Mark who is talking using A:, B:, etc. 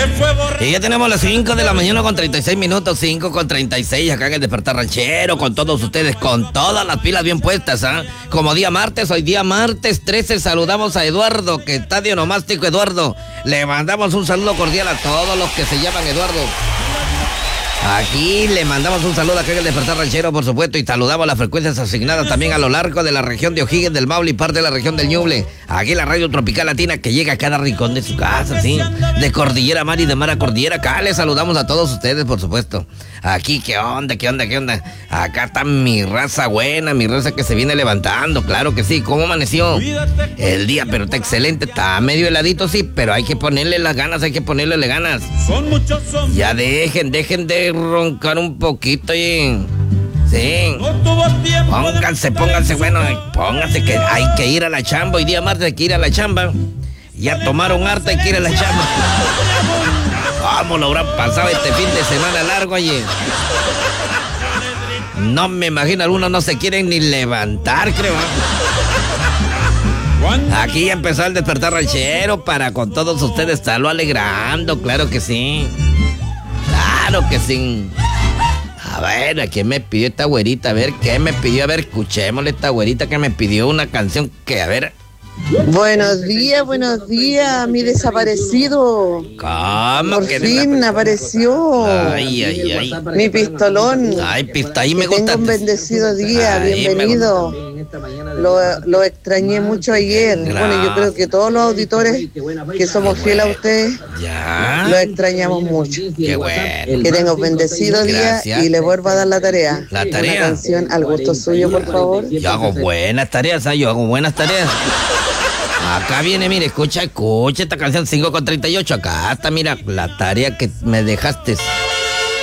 A: Y ya tenemos las 5 de la mañana con 36 minutos, 5 con 36 acá en el Despertar Ranchero, con todos ustedes, con todas las pilas bien puestas, ¿ah? Como día martes, hoy día martes 13, saludamos a Eduardo, que está de onomástico. Eduardo, le mandamos un saludo cordial a todos los que se llaman Eduardo. Aquí le mandamos un saludo acá en el Despertar Ranchero, por supuesto, y saludamos las frecuencias asignadas también a lo largo de la región de O'Higgins, del Maule y parte de la región del Ñuble. Aquí la radio tropical latina que llega a cada rincón de su casa, ¿sí? De cordillera a mar y de mar a cordillera. Acá les saludamos a todos ustedes, por supuesto. Aquí, ¿qué onda? Acá está mi raza buena, mi raza que se viene levantando, claro que sí. ¿Cómo amaneció el día? Pero está excelente, está medio heladito, sí, pero hay que ponerle las ganas, Ya dejen de roncar un poquito, y sí. Pónganse que hay que ir a la chamba. Hoy día martes hay que ir a la chamba. Ya tomaron harta, hay que ir a la chamba. ¿Cómo lo habrán pasado este fin de semana largo ayer? No me imagino, algunos no se quieren ni levantar, creo. Aquí ya empezó el Despertar Ranchero para con todos ustedes estarlo alegrando, claro que sí. Claro que sí. A ver, ¿a quién me pidió esta güerita? A ver, ¿qué me pidió? A ver, escuchémosle esta güerita que me pidió una canción que, a ver.
B: Buenos días, mi desaparecido.
A: ¿Cómo?
B: Por fin apareció.
A: Ay.
B: Mi pistolón.
A: Ay, ahí me gusta.
B: Tengo un bendecido día, bienvenido. Lo extrañé mucho ayer. Bueno, yo creo que todos los auditores que somos fieles a ustedes, lo extrañamos mucho.
A: Qué bueno.
B: Que tenga un bendecido día y le vuelvo a dar la tarea.
A: La tarea.
B: Una canción al gusto suyo, por favor.
A: Yo hago buenas tareas, Acá viene, mire, escucha esta canción 5 con 38. Acá está, mira, la tarea que me dejaste.